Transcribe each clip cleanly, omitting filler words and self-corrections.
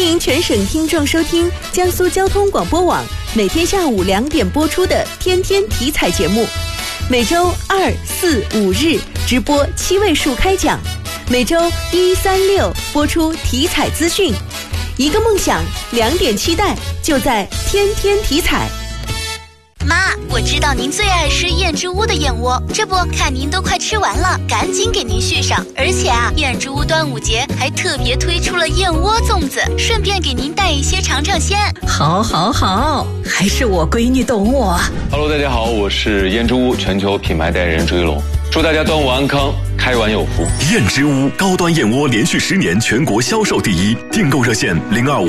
迎全省听众收听江苏交通广播网每天下午2点播出的天天体彩节目，每周2、4、5日直播7位数开讲，每周1、3、6播出体彩资讯。一个梦想，2点期待，就在天天体彩。 妈，我知道您最爱吃燕之屋的燕窝，这不看您都快吃完了，赶紧给您续上。而且啊，燕之屋端午节还特别推出了燕窝粽子，顺便给您带一些尝尝鲜。 好，还是我闺女懂我。 Hello， 大家好，我是燕之屋全球品牌代言人朱一龙，祝大家端午安康，开碗有福。 燕之屋高端燕窝连续10年全国销售第一，订购热线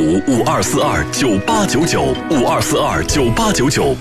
025-5242-9899，5242-9899。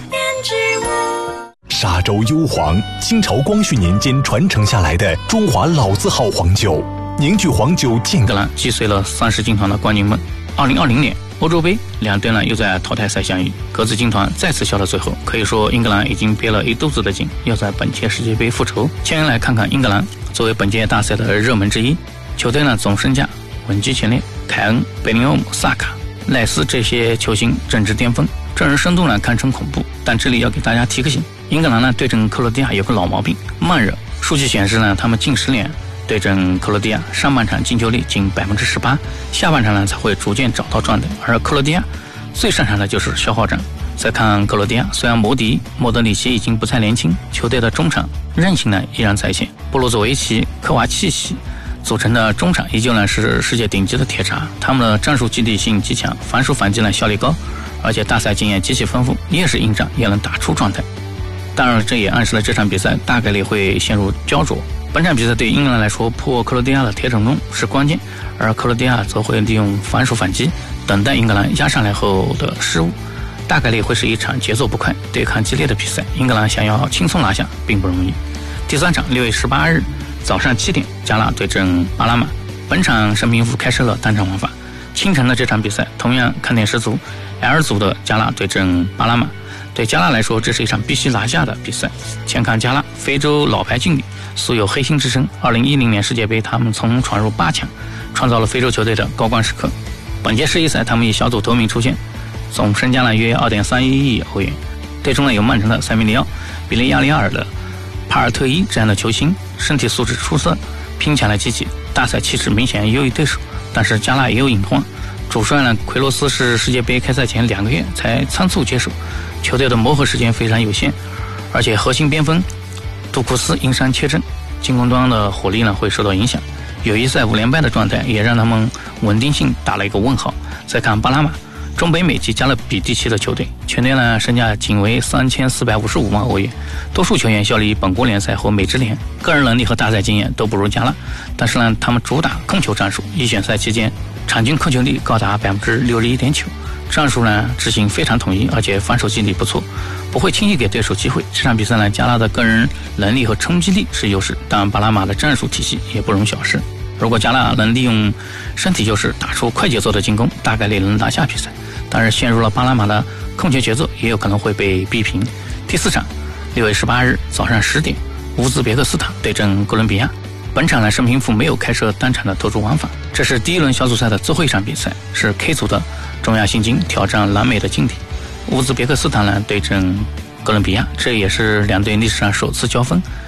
沙洲幽黄，清朝光绪年间传承下来的中华老字号黄酒，凝聚黄酒健英格兰击碎了30金团的冠军梦。2020年欧洲杯，两队呢又在淘汰赛相遇，各自金团再次笑到最后。可以说，英格兰已经憋了一肚子的劲，要在本届世界杯复仇。先来看看英格兰，作为本届大赛的热门之一，球队呢总身价稳居前列，凯恩、贝林厄姆、萨卡、赖斯这些球星正值巅峰，阵容深度呢堪称恐怖。但这里要给大家提个醒，英格兰呢对阵克罗地亚有个老毛病，慢热。数据显示呢，他们近10年对阵克罗地亚，上半场进球率仅18%，下半场呢才会逐渐找到状态。而克罗地亚最擅长的就是消耗战。再看克罗地亚，虽然莫德里奇已经不再年轻，球队的中场韧性呢依然在线，布罗佐维奇、科瓦契奇组成的中场依旧呢是世界顶级的铁闸，他们的战术基地性极强，防守反击呢效率高，而且大赛经验极其丰富，越是硬仗也能打出状态。当然，这也暗示了这场比赛大概率会陷入焦灼。本场比赛对英格兰来说，破克罗地亚的铁桶洞是关键，而克罗地亚则会利用防守反击，等待英格兰压上来后的失误。大概率会是一场节奏不快、对抗激烈的比赛。英格兰想要轻松拿下并不容易。第3场6月18日早上7点，加纳对阵巴拿马。本场胜平负开设了单场玩法。清晨的这场比赛同样看点十足 ，L 组的加纳对阵巴拿马。对加纳来说，这是一场必须拿下的比赛。先看加纳，非洲老牌劲旅，素有黑心之称。2010年世界杯，他们曾闯入8强，创造了非洲球队的高光时刻。本届世锦赛，他们以小组头名出现，总身价呢约2.31亿欧元。队中呢有曼城的塞米利奥、比利亚利亚尔的帕尔特伊这样的球星，身体素质出色，拼起来积极，大赛气势明显优于对手。但是加纳也有隐患，主帅呢奎罗斯是世界杯开赛前2个月才仓促接手，球队的磨合时间非常有限，而且核心边锋杜库斯因伤缺阵，进攻端的火力呢会受到影响。友谊赛5连败的状态也让他们稳定性打了一个问号。再看巴拿马，中北美及加勒比地区的球队，全队呢身价仅为3455万欧元，多数球员效力本国联赛或美职联，个人能力和大赛经验都不如加纳，但是呢他们主打控球战术，预选赛期间场均控球率高达61.9%，战术呢执行非常统一，而且防守基底不错，不会轻易给对手机会。这场比赛呢，加纳的个人能力和冲击力是优势，但巴拿马的战术体系也不容小视。如果加纳能利用身体优势打出快节奏的进攻，大概率能拿下比赛。但是陷入了巴拿马的控球节奏，也有可能会被逼平。第4场6月18日早上10点，乌兹别克斯坦对阵哥伦比亚。本场呢，胜平负没有开设单场的投注玩法，这是第1轮小组赛的最后一场比赛，是 K 组的中亚新金挑战南美的劲敌乌兹别克斯坦呢对阵哥伦比亚，这也是两队历史上首次交锋。